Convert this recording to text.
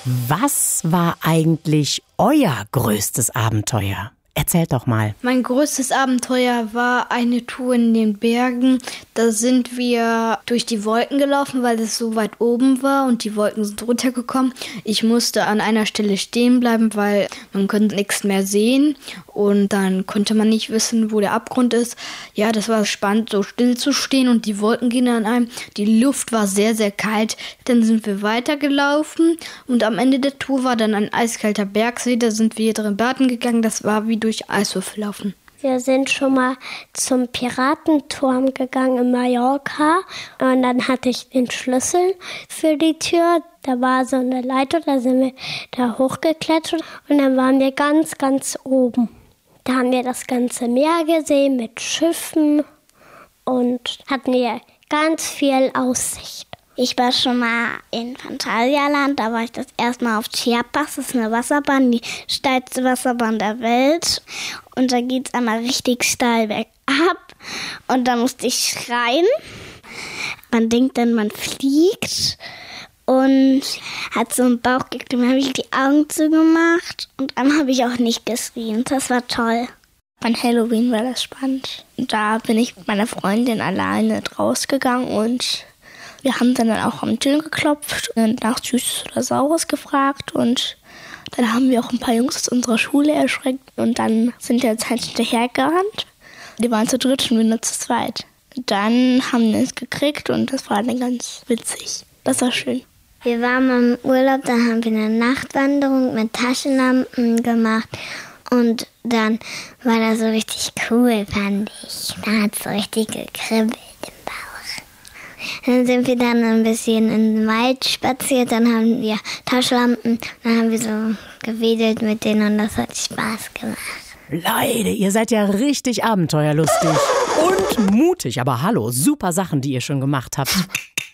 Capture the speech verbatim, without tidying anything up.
Was war eigentlich euer größtes Abenteuer? Erzählt doch mal. Mein größtes Abenteuer war eine Tour in den Bergen. Da sind wir durch die Wolken gelaufen, weil es so weit oben war und die Wolken sind runtergekommen. Ich musste an einer Stelle stehen bleiben, weil man konnte nichts mehr sehen und dann konnte man nicht wissen, wo der Abgrund ist. Ja, das war spannend, so still zu stehen und die Wolken gingen an einem. Die Luft war sehr, sehr kalt. Dann sind wir weitergelaufen und am Ende der Tour war dann ein eiskalter Bergsee. Da sind wir drin baden gegangen. Das war wie durch Eiswürfel laufen. Wir sind schon mal zum Piratenturm gegangen in Mallorca und dann hatte ich den Schlüssel für die Tür. Da war so eine Leiter, da sind wir da hochgeklettert und dann waren wir ganz, ganz oben. Da haben wir das ganze Meer gesehen mit Schiffen und hatten hier ganz viel Aussicht. Ich war schon mal in Phantasialand, da war ich das erste Mal auf Chiapas, das ist eine Wasserbahn, die steilste Wasserbahn der Welt. Und da geht es einmal richtig steil bergab und da musste ich schreien. Man denkt dann, man fliegt und hat so einen Bauchkick, dann habe ich die Augen zugemacht und dann habe ich auch nicht geschrien. Das war toll. An Halloween war das spannend. Da bin ich mit meiner Freundin alleine rausgegangen und wir haben dann auch am Türen geklopft und nach Süßes oder Saures gefragt und dann haben wir auch ein paar Jungs aus unserer Schule erschreckt und dann sind wir jetzt halt hinterhergerannt. Die waren zu dritt und wir nur zu zweit. Dann haben wir es gekriegt und das war dann ganz witzig. Das war schön. Wir waren im Urlaub, da haben wir eine Nachtwanderung mit Taschenlampen gemacht und dann war das so richtig cool, fand ich. Da hat es so richtig gekribbelt. Dann sind wir dann ein bisschen in den Wald spaziert, dann haben wir Taschenlampen, dann haben wir so gewedelt mit denen und das hat Spaß gemacht. Leute, ihr seid ja richtig abenteuerlustig und mutig. Aber hallo, super Sachen, die ihr schon gemacht habt.